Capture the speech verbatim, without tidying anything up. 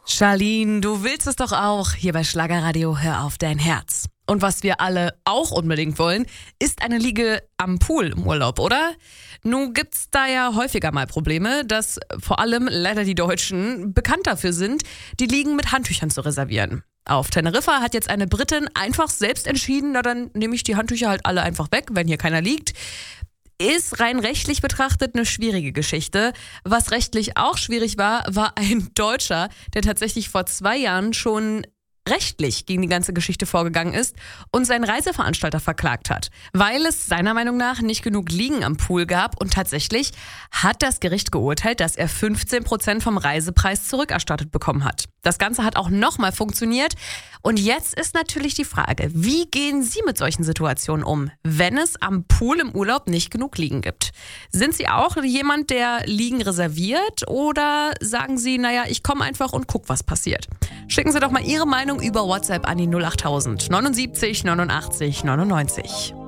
Charlene, du willst es doch auch. Hier bei Schlagerradio, hör auf dein Herz. Und was wir alle auch unbedingt wollen, ist eine Liege am Pool im Urlaub, oder? Nun gibt's da ja häufiger mal Probleme, dass vor allem leider die Deutschen bekannt dafür sind, die Liegen mit Handtüchern zu reservieren. Auf Teneriffa hat jetzt eine Britin einfach selbst entschieden, na dann nehme ich die Handtücher halt alle einfach weg, wenn hier keiner liegt. Ist rein rechtlich betrachtet eine schwierige Geschichte. Was rechtlich auch schwierig war, war ein Deutscher, der tatsächlich vor zwei Jahren schon rechtlich gegen die ganze Geschichte vorgegangen ist und seinen Reiseveranstalter verklagt hat, weil es seiner Meinung nach nicht genug Liegen am Pool gab, und tatsächlich hat das Gericht geurteilt, dass er fünfzehn Prozent vom Reisepreis zurückerstattet bekommen hat. Das Ganze hat auch nochmal funktioniert, und jetzt ist natürlich die Frage, wie gehen Sie mit solchen Situationen um, wenn es am Pool im Urlaub nicht genug Liegen gibt? Sind Sie auch jemand, der Liegen reserviert, oder sagen Sie, naja, ich komme einfach und guck, was passiert? Schicken Sie doch mal Ihre Meinung über WhatsApp an die null acht null null neunundsiebzig neunundachtzig neunundneunzig.